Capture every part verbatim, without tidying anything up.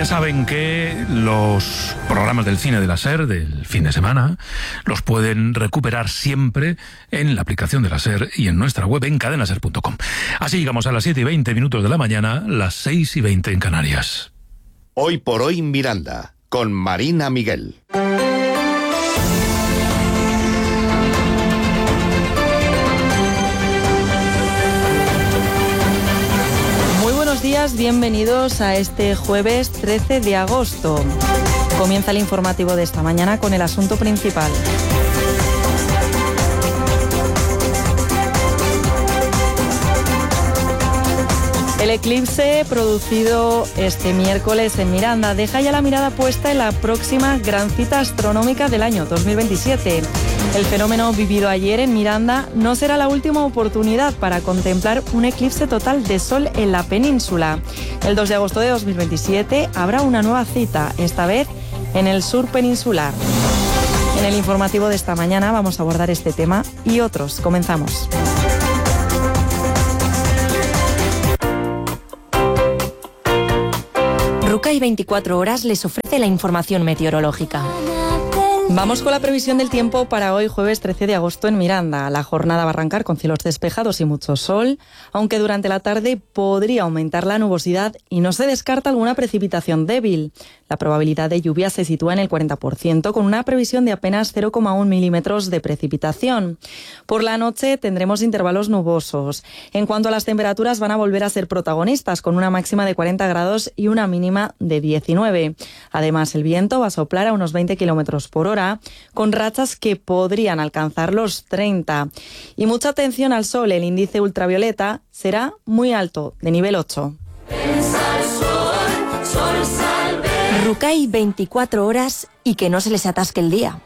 saben que los programas del cine de la SER del fin de semana los pueden recuperar siempre en la aplicación de la SER y en nuestra web en cadena ser punto com. Así llegamos a las siete y veinte minutos de la mañana, las seis y veinte en Canarias. Hoy por hoy Miranda, con Marina Miguel. Buenos días, bienvenidos a este jueves trece de agosto. Comienza el informativo de esta mañana con el asunto principal. El eclipse producido este miércoles en Miranda deja ya la mirada puesta en la próxima gran cita astronómica del año dos mil veintisiete. El fenómeno vivido ayer en Miranda no será la última oportunidad para contemplar un eclipse total de sol en la península. El dos de agosto de dos mil veintisiete habrá una nueva cita, esta vez en el sur peninsular. En el informativo de esta mañana vamos a abordar este tema y otros. Comenzamos. Rucay veinticuatro horas les ofrece la información meteorológica. Vamos con la previsión del tiempo para hoy, jueves trece de agosto en Miranda. La jornada va a arrancar con cielos despejados y mucho sol, aunque durante la tarde podría aumentar la nubosidad y no se descarta alguna precipitación débil. La probabilidad de lluvia se sitúa en el cuarenta por ciento, con una previsión de apenas cero coma uno milímetros de precipitación. Por la noche tendremos intervalos nubosos. En cuanto a las temperaturas, van a volver a ser protagonistas, con una máxima de cuarenta grados y una mínima de diecinueve. Además, el viento va a soplar a unos veinte kilómetros por hora, con rachas que podrían alcanzar los treinta. Y mucha atención al sol, el índice ultravioleta será muy alto, de nivel ocho. Rucay veinticuatro horas y que no se les atasque el día.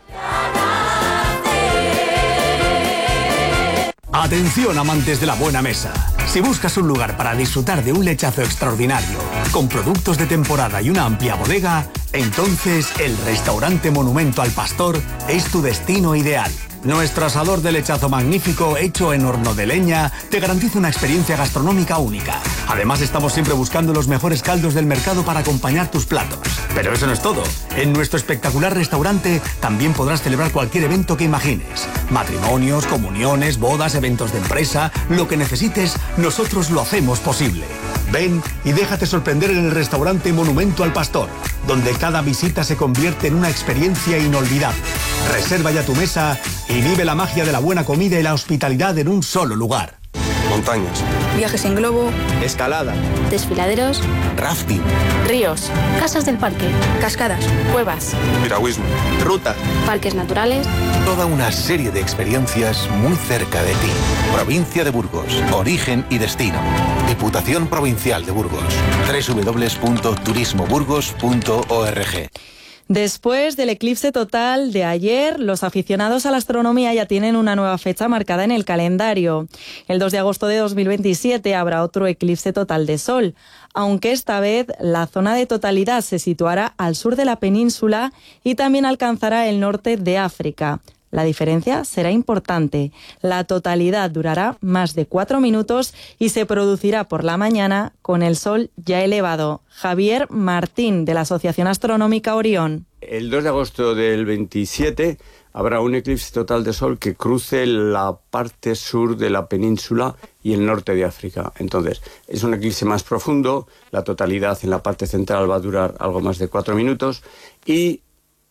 Atención, amantes de la buena mesa. Si buscas un lugar para disfrutar de un lechazo extraordinario, con productos de temporada y una amplia bodega, entonces el restaurante Monumento al Pastor es tu destino ideal. Nuestro asador de lechazo magnífico, hecho en horno de leña, te garantiza una experiencia gastronómica única. Además, estamos siempre buscando los mejores caldos del mercado para acompañar tus platos. Pero eso no es todo. En nuestro espectacular restaurante también podrás celebrar cualquier evento que imagines. Matrimonios, comuniones, bodas, eventos de empresa, lo que necesites, nosotros lo hacemos posible. Ven y déjate sorprender en el restaurante Monumento al Pastor, donde cada visita se convierte en una experiencia inolvidable. Reserva ya tu mesa y vive la magia de la buena comida y la hospitalidad en un solo lugar. Montañas, viajes en globo, escalada, desfiladeros, rafting, ríos, Casas del parque, cascadas, cuevas, piragüismo, ruta, parques naturales. Toda una serie de experiencias muy cerca de ti. Provincia de Burgos, origen y destino. Diputación Provincial de Burgos. doble u doble u doble u punto turismo burgos punto org. Después del eclipse total de ayer, los aficionados a la astronomía ya tienen una nueva fecha marcada en el calendario. El dos de agosto de dos mil veintisiete habrá otro eclipse total de sol, aunque esta vez la zona de totalidad se situará al sur de la península y también alcanzará el norte de África. La diferencia será importante. La totalidad durará más de cuatro minutos y se producirá por la mañana con el sol ya elevado. Javier Martín, de la Asociación Astronómica Orión. El dos de agosto del veintisiete habrá un eclipse total de sol que cruce la parte sur de la península y el norte de África. Entonces, es un eclipse más profundo, la totalidad en la parte central va a durar algo más de cuatro minutos y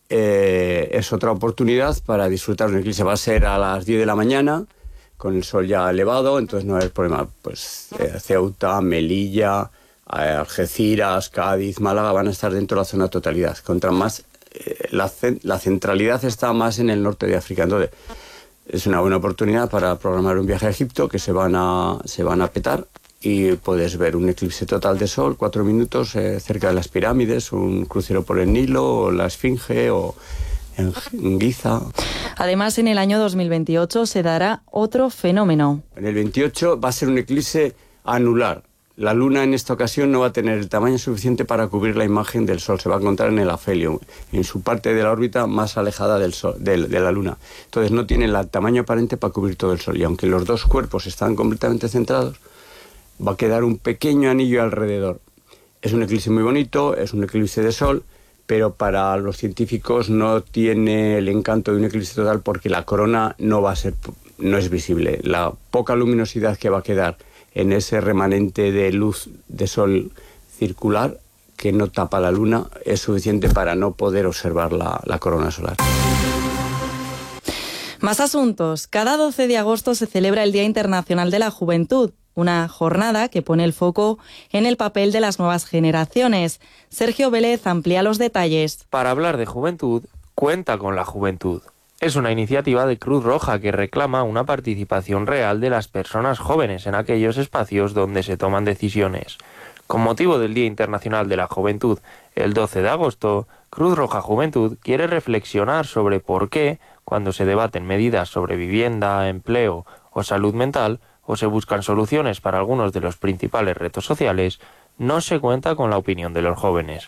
Eh, es otra oportunidad para disfrutar un eclipse. Va a ser a las diez de la mañana, con el sol ya elevado, entonces no hay problema. Pues eh, Ceuta, Melilla, eh, Algeciras, Cádiz, Málaga van a estar dentro de la zona totalidad. Contra más, eh, la, la centralidad está más en el norte de África. Entonces, es una buena oportunidad para programar un viaje a Egipto, que se van a, se van a petar. Y puedes ver un eclipse total de sol, cuatro minutos, eh, cerca de las pirámides, un crucero por el Nilo, o la Esfinge, o en Giza. Además, en el año dos mil veintiocho se dará otro fenómeno. En el veintiocho va a ser un eclipse anular. La luna en esta ocasión no va a tener el tamaño suficiente para cubrir la imagen del sol. Se va a encontrar en el afelio, en su parte de la órbita más alejada del sol, de, de la luna. Entonces no tiene el tamaño aparente para cubrir todo el sol. Y aunque los dos cuerpos están completamente centrados, va a quedar un pequeño anillo alrededor. es un eclipse muy bonito, es un eclipse de sol, pero para los científicos no tiene el encanto de un eclipse total porque la corona no va a ser, no es visible. La poca luminosidad que va a quedar en ese remanente de luz de sol circular que no tapa la luna es suficiente para no poder observar la, la corona solar. Más asuntos. Cada doce de agosto se celebra el Día Internacional de la Juventud, una jornada que pone el foco en el papel de las nuevas generaciones. Sergio Vélez amplía los detalles. Para hablar de juventud, cuenta con la juventud. Es una iniciativa de Cruz Roja que reclama una participación real de las personas jóvenes en aquellos espacios donde se toman decisiones. Con motivo del Día Internacional de la Juventud, el doce de agosto, Cruz Roja Juventud quiere reflexionar sobre por qué, cuando se debaten medidas sobre vivienda, empleo o salud mental, o se buscan soluciones para algunos de los principales retos sociales, no se cuenta con la opinión de los jóvenes.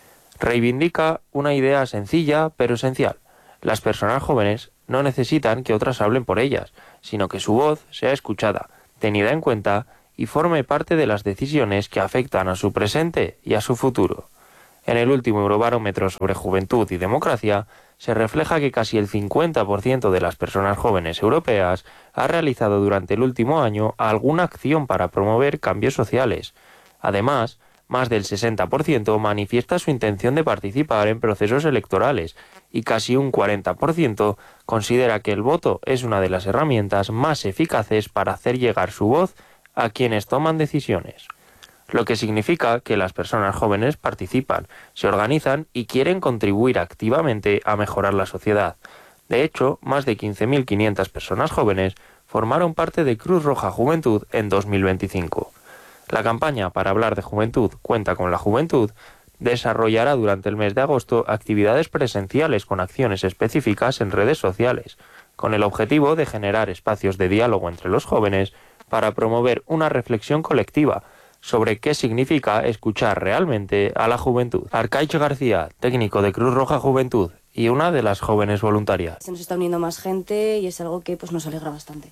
Reivindica una idea sencilla pero esencial. Las personas jóvenes no necesitan que otras hablen por ellas, sino que su voz sea escuchada, tenida en cuenta y forme parte de las decisiones que afectan a su presente y a su futuro. En el último Eurobarómetro sobre juventud y democracia, se refleja que casi el cincuenta por ciento de las personas jóvenes europeas ha realizado durante el último año alguna acción para promover cambios sociales. Además, más del sesenta por ciento manifiesta su intención de participar en procesos electorales y casi un cuarenta por ciento considera que el voto es una de las herramientas más eficaces para hacer llegar su voz a quienes toman decisiones. Lo que significa que las personas jóvenes participan, se organizan y quieren contribuir activamente a mejorar la sociedad. De hecho, más de quince mil quinientas personas jóvenes formaron parte de Cruz Roja Juventud en dos mil veinticinco. La campaña para hablar de juventud Cuenta con la Juventud desarrollará durante el mes de agosto actividades presenciales con acciones específicas en redes sociales, con el objetivo de generar espacios de diálogo entre los jóvenes para promover una reflexión colectiva sobre qué significa escuchar realmente a la juventud. Arcaicho García, técnico de Cruz Roja Juventud y una de las jóvenes voluntarias. Se nos está uniendo más gente y es algo que pues, nos alegra bastante.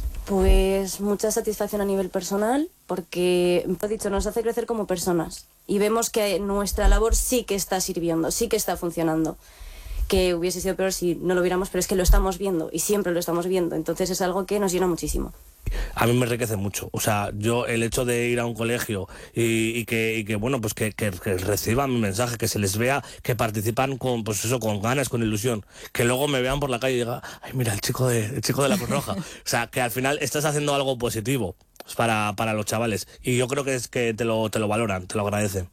Pues mucha satisfacción a nivel personal porque, he dicho, nos hace crecer como personas y vemos que nuestra labor sí que está sirviendo, sí que está funcionando. Que hubiese sido peor si no lo viéramos, pero es que lo estamos viendo y siempre lo estamos viendo, entonces es algo que nos llena muchísimo. A mí me enriquece mucho, o sea, yo el hecho de ir a un colegio y, y, que, y que, bueno, pues que, que, que reciban mi mensaje, que se les vea, que participan con, pues eso, con ganas, con ilusión, que luego me vean por la calle y digan, ay, mira, el chico de, el chico de la Cruz Roja. O sea, que al final estás haciendo algo positivo para, para los chavales y yo creo que es que te lo, te lo valoran, te lo agradecen.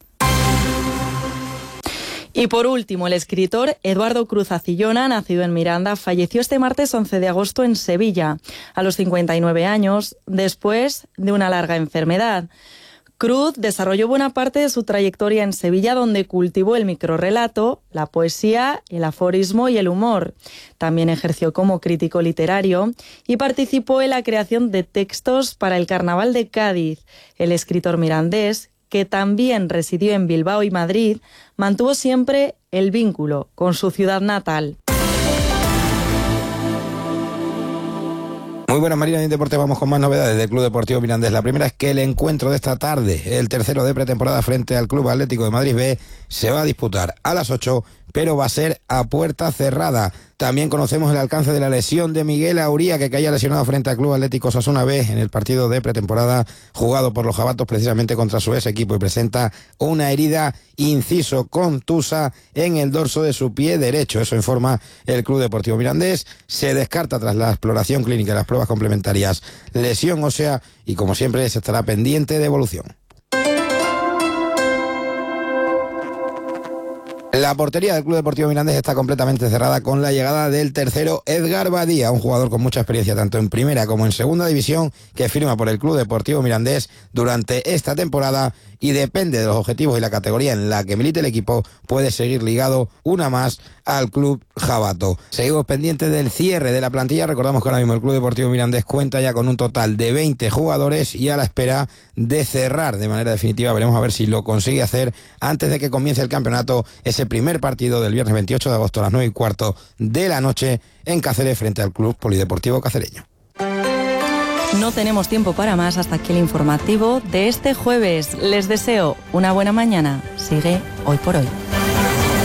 Y por último, el escritor Eduardo Cruz Acillona, nacido en Miranda, falleció este martes once de agosto en Sevilla, a los cincuenta y nueve años, después de una larga enfermedad. Cruz desarrolló buena parte de su trayectoria en Sevilla, donde cultivó el microrrelato, la poesía, el aforismo y el humor. También ejerció como crítico literario y participó en la creación de textos para el Carnaval de Cádiz. El escritor mirandés, que también residió en Bilbao y Madrid, mantuvo siempre el vínculo con su ciudad natal. Muy buenas, Marina, en Deporte vamos con más novedades del Club Deportivo Mirandés. La primera es que el encuentro de esta tarde, el tercero de pretemporada frente al Club Atlético de Madrid B, se va a disputar a las ocho, pero va a ser a puerta cerrada. También conocemos el alcance de la lesión de Miguel Auría, que caía lesionado frente al Club Atlético Osasuna B en el partido de pretemporada jugado por los jabatos precisamente contra su ex equipo, y presenta una herida inciso contusa en el dorso de su pie derecho. Eso informa el Club Deportivo Mirandés. Se descarta tras la exploración clínica y las pruebas complementarias lesión ósea y, como siempre, se estará pendiente de evolución. La portería del Club Deportivo Mirandés está completamente cerrada con la llegada del tercero Edgar Badía, un jugador con mucha experiencia tanto en primera como en segunda división, que firma por el Club Deportivo Mirandés durante esta temporada y depende de los objetivos y la categoría en la que milite el equipo, puede seguir ligado una más al Club Jabato. Seguimos pendientes del cierre de la plantilla. Recordamos que ahora mismo el Club Deportivo Mirandés cuenta ya con un total de veinte jugadores y a la espera de cerrar de manera definitiva. Veremos a ver si lo consigue hacer antes de que comience el campeonato, ese primer partido del viernes veintiocho de agosto a las nueve y cuarto de la noche en Cáceres frente al Club Polideportivo Cacereño. No tenemos tiempo para más, hasta aquí el informativo de este jueves. Les deseo una buena mañana. Sigue Hoy por Hoy.